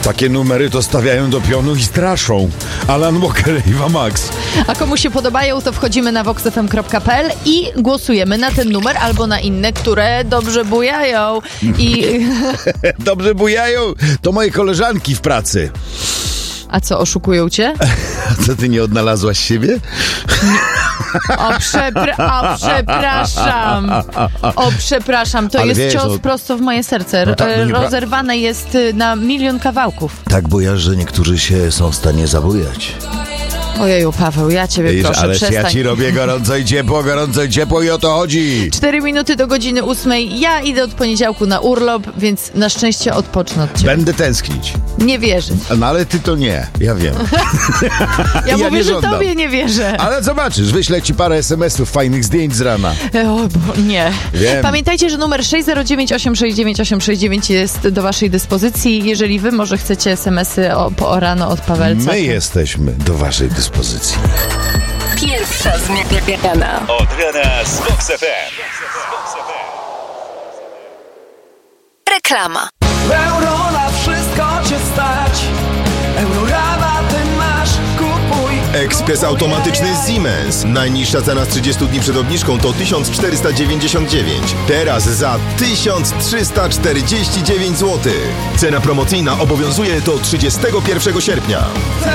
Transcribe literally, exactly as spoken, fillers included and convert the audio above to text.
Takie numery to stawiają do pionu i straszą. Alan Walker, Ewa Max. A komu się podobają, to wchodzimy na vox f m kropka p l i głosujemy na ten numer albo na inne, które dobrze bujają. I... Dobrze bujają? To moje koleżanki w pracy. A co, oszukują cię? A co, ty nie odnalazłaś siebie? O, przepra- o przepraszam. O, przepraszam. To Ale jest wiesz, cios no- prosto w moje serce. No tak, no nie pra- Rozerwane jest y, na milion kawałków. Tak bujasz, że niektórzy się są w stanie zabujać. Ojeju, Paweł, ja ciebie Wiesz, proszę, ależ przestań. ja ci robię gorąco i ciepło, gorąco i ciepło i o to chodzi. Cztery minuty do godziny ósmej. Ja idę od poniedziałku na urlop, więc na szczęście odpocznę od ciebie. Będę tęsknić. Nie wierzę. No ale ty to nie, ja wiem. Ja, Ja mówię, nie że żądam. tobie nie wierzę. Ale zobaczysz, wyślę ci parę es em esów, fajnych zdjęć z rana. E, O, bo nie. Wiem. Pamiętajcie, że numer sześć zero dziewięć osiem sześć dziewięć osiem sześć dziewięć jest do waszej dyspozycji. Jeżeli wy może chcecie es em esy o, po o rano od Pawelca. My jesteśmy do waszej dyspozycji. Pierwsza zmiana. Od rana z Vox F M. Reklama. Euro na wszystko cię stać. Eurorabaty masz, kupuj. Ekspres automatyczny Siemens. Najniższa cena z trzydziestu dni przed obniżką to tysiąc czterysta dziewięćdziesiąt dziewięć. Teraz za tysiąc trzysta czterdzieści dziewięć złotych. Cena promocyjna obowiązuje do trzydziestego pierwszego sierpnia.